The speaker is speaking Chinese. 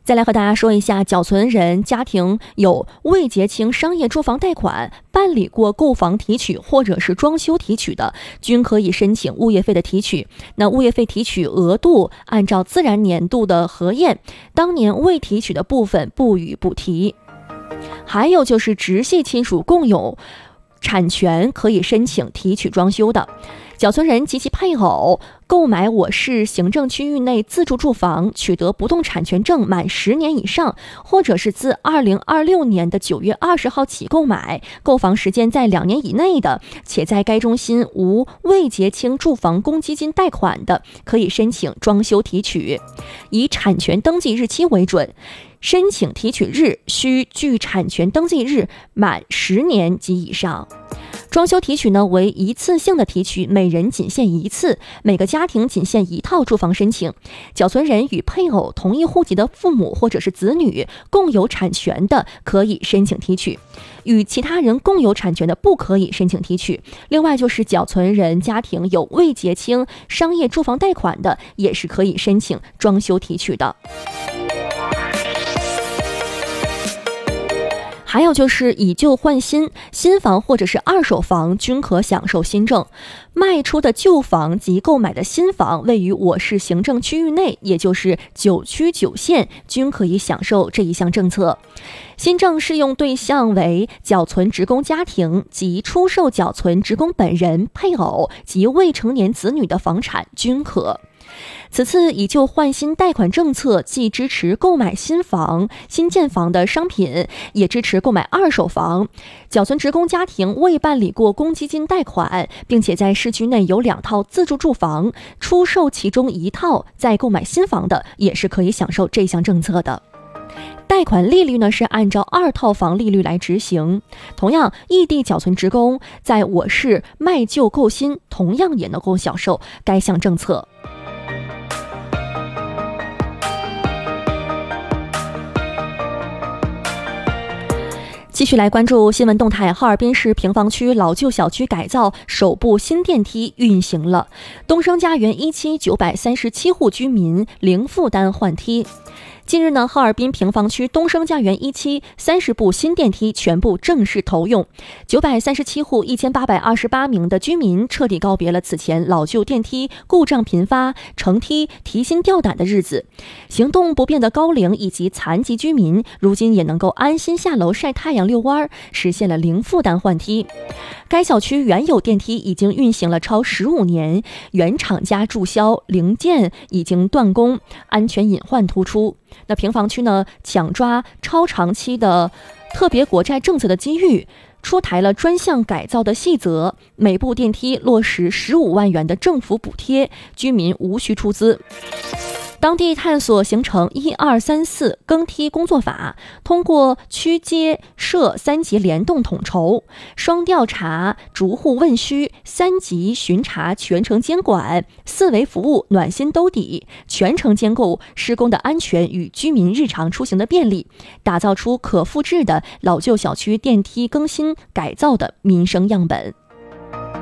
再来和大家说一下，缴存人家庭有未结清商业住房贷款、办理过购房提取或者是装修提取的，均可以申请物业费的提取。那物业费提取额度按照自然年度的核验，当年未提取的部分不予补提。还有就是直系亲属共有产权可以申请提取装修的，缴存人及其配偶购买我市行政区域内自住住房，取得不动产权证满10年以上，或者是自2026年的9月20号起购买，购房时间在2年以内的，且在该中心无未结清住房公积金贷款的，可以申请装修提取，以产权登记日期为准。申请提取日需距产权登记日满10年及以上。装修提取呢为一次性的提取，每人仅限1次，每个家庭仅限1套住房申请。缴存人与配偶同一户籍的父母或者是子女共有产权的，可以申请提取；与其他人共有产权的，不可以申请提取。另外就是缴存人家庭有未结清商业住房贷款的，也是可以申请装修提取的。还有就是以旧换新，新房或者是二手房均可享受新政。卖出的旧房及购买的新房位于我市行政区域内，也就是9区9县，均可以享受这一项政策。新政适用对象为缴存职工家庭及出售缴存职工本人、配偶及未成年子女的房产均可。此次以旧换新贷款政策既支持购买新房、新建房的商品，也支持购买二手房。缴存职工家庭未办理过公积金贷款，并且在市区内有2套自住住房，出售其中1套再购买新房的，也是可以享受这项政策的。贷款利率呢是按照2套房利率来执行。同样，异地缴存职工在我市卖旧购新，同样也能够享受该项政策。继续来关注新闻动态，哈尔滨市平房区老旧小区改造首部新电梯运行了，东升家园1期937户居民零负担换梯。近日呢，哈尔滨平房区东升家园1期30部新电梯全部正式投用，937户1828名的居民彻底告别了此前老旧电梯故障频发、乘梯提心吊胆的日子。行动不便的高龄以及残疾居民，如今也能够安心下楼晒太阳遛弯，实现了零负担换梯。该小区原有电梯已经运行了超15年，原厂家注销，零件已经断供，安全隐患突出。那平房区呢，抢抓超长期的特别国债政策的机遇，出台了专项改造的细则，每部电梯落实15万元的政府补贴，居民无需出资。当地探索形成1234更梯工作法，通过区街社3级联动统筹、双调查、逐户问需、3级巡查全程监管、4维服务暖心兜底，全程监构施工的安全与居民日常出行的便利，打造出可复制的老旧小区电梯更新改造的民生样本。